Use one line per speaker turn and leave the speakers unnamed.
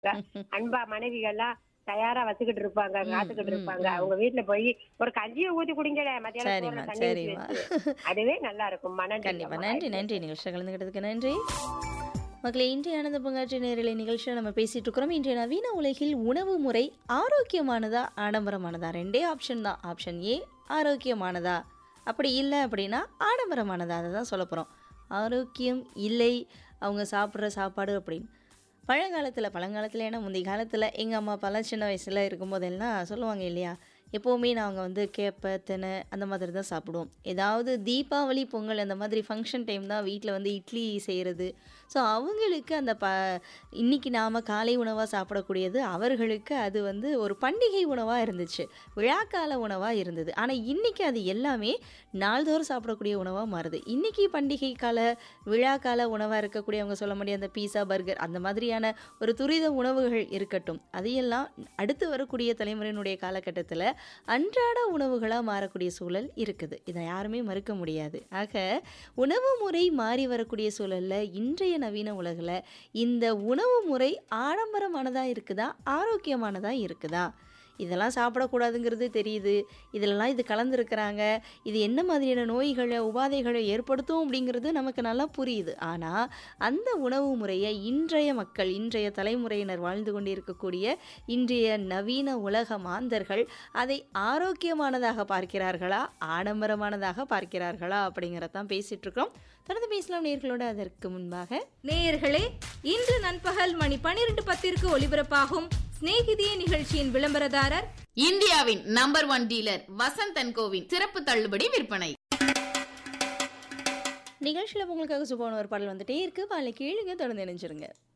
அன்பா மனைவிகள்லாம் தயாரா வச்சுக்கிட்டு இருப்பாங்க,
ம்,
காத்துக்கிட்டு
ம்,
இருப்பாங்க.
ம்.
அவங்க வீட்டுல போய் ஒரு கஞ்சியை ஊத்தி குடிங்கல, மத்தியானம் சோறுல
சரிம்மா,
தண்ணி ஊத்தி
சரிம்மா.
வச்சு. அதுவே நல்லா இருக்கும்.
கண்டிப்பா.
நன்றிங்கம்மா,
நன்றி,
வாய்ப்பு.
நன்றி. நிகழ்ச்சியில கலந்துக்கிட்டதுக்கு நன்றி. மக்களே, இன்றைய ஆனந்த பூங்காற்றி நேரலை நிகழ்ச்சியில நம்ம பேசிட்டு இருக்கிறோம். இன்றைய நவீன உலகில் உணவு முறை ஆரோக்கியமானதா, ஆடம்பரமானதா? 2 ஆப்ஷன் தான். ஆப்ஷன் ஏ ஆரோக்கியமானதா, அப்படி இல்ல அப்படின்னா ஆடம்பரமானதா? அத தான் சொல்லப் போறோம். ஆரோக்கியம் இல்லை, அவங்க சாப்பிடுற சாப்பாடு அப்படின்னு. பழங்காலத்துல ஏன்னா முந்தைய காலத்துல எங்க அம்மா அப்பாலாம் சின்ன வயசுல இருக்கும்போதெல்லாம் சொல்லுவாங்க இல்லையா? எப்பவுமே நாங்க வந்து கேப்ப, தினை அந்த மாதிரி தான் சாப்பிடுவோம். ஏதாவது தீபாவளி, பொங்கல் அந்த மாதிரி ஃபங்ஷன் டைம் தான் வீட்ல வந்து இட்லி செய்றது. ஸோ அவங்களுக்கு அந்த இன்னைக்கு நாம காலை உணவா சாப்பிடக்கூடியது, அவர்களுக்கு அது வந்து ஒரு பண்டிகை உணவா இருந்துச்சு. விழாக்கால உணவா இருந்தது. ஆனா இன்னைக்கு அது எல்லாமே நாள்தோறும் சாப்பிடக்கூடிய உணவா மாறுது. இன்னைக்கு பண்டிகை கால, விழாக்கால உணவா இருக்கக்கூடிய அவங்க சொல்ல முடியும் அந்த பீஸா, பர்கர் அந்த மாதிரியான ஒரு துரித உணவுகள் இருக்கட்டும். அதையெல்லாம் அடுத்து வரக்கூடிய தலைமுறையினுடைய காலகட்டத்தில அன்றாட உணவுகளா மாறக்கூடிய சூழல் இருக்குது. இத யாருமே மறுக்க முடியாது. ஆக உணவு முறை மாறி வரக்கூடிய சூழல்ல இன்றைய நவீன உலகுல இந்த உணவு முறை ஆடம்பரமானதா இருக்குதா? ஆரோக்கியமானதா இருக்குதா? இதெல்லாம் சாப்பிடக்கூடாதுங்கிறது தெரியுது. இதுலலாம் இது கலந்துருக்கிறாங்க. இது என்ன மாதிரியான நோய்கள, உபாதைகள ஏற்படுத்தும் அப்படிங்கிறது நமக்கு நல்லா புரியுது. ஆனா, அந்த உணவு முறைய இன்றைய மக்கள், இன்றைய தலைமுறையினர் வாழ்ந்து கொண்டிருக்கக்கூடிய இன்றைய நவீன உலக மாந்தர்கள் அதை ஆரோக்கியமானதாக பார்க்கிறார்களா? ஆடம்பரமானதாக பார்க்கிறார்களா? அப்படிங்கிறத தான் பேசிட்டு இருக்கோம். தொடர்ந்து பேசலாம் நேயர்களோட. அதற்கு முன்பாக
நேயர்களே, இன்று நண்பகல் மணி 12:10 ஒலிபரப்பாகும் சிநேகிதியே நிகழ்ச்சியின் விளம்பரதாரர்
இந்தியாவின் number 1 dealer Vasanth and CoWIN சிறப்பு தள்ளுபடி விற்பனை.
நிகழ்ச்சியில உங்களுக்காக சூப்பரான ஒரு பாடல் வந்துட்டே இருக்கு. பாடலை கேளுங்க, தொடர்ந்து இணைஞ்சிருங்க.